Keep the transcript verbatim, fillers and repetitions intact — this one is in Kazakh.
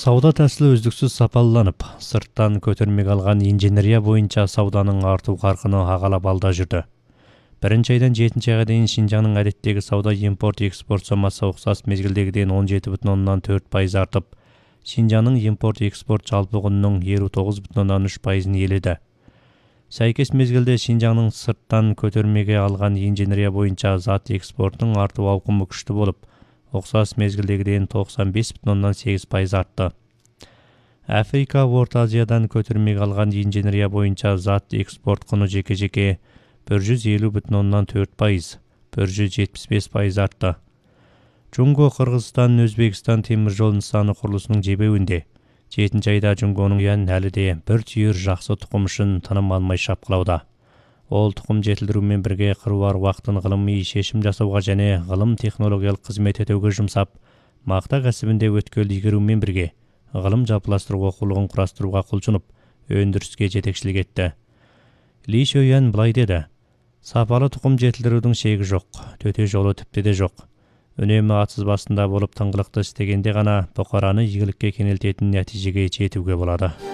Сауда тәсілі үздіксіз сапаланып, сырттан көтермек алған инженерия бойынша сауданың арту қарқыны ағалап алда жүрді. Бірінші айдан жетінші айға дейін Шинжаңның әдеттегі сауда импорт-экспорт сомасы ұқсас мезгілдегіден он жеті бүтін оннан төрт пайыз артып, Шинжаңның импорт-экспорт жалпы құнының елу тоғыз бүтін оннан үш пайызын иеледі. Сәйкес мезгілде Шинжаңның сырттан көтермеге алған инженерия бойынша зат экспортының арту ауқымы күшті болып, ұқсас мезгілдегіден тоқсан бес бүтін оннан сегіз пайыз артты. Африка, Орта Азиядан көтермек алған инженерия бойынша зат экспорт құны жеке-жеке бір жүз елу бүтін оннан төрт пайыз, бір жүз жетпіс бес пайыз артты. Джунго, Қырғызстан, Өзбекстан темір жол нысаны құрылысының жебеуінде. жетінші айда Джунгоның ян әлі де бір түйір жақсы тұқым үшін тыным алмай шапқылауда. Ол тұқым жетілдірумен бірге қыруар уақытын ғылыми шешім жасауға және ғылым технологиялық қызмет етуге жұмсап, мақта кәсібінде өткел игерумен бірге ғылым жалпыластыру оқулығын құрастыруға құлшынып, өндіріске жетекшілік етті. Ли Шөйян былай деді: "Сапалы тұқым жетілдірудің шегі жоқ, төте жолы тіпті де жоқ. Үнемі атсыз басында болып тыңғылықты істегенде ғана бұқараны игілікке кенелтетін нәтижеге жетуге болады."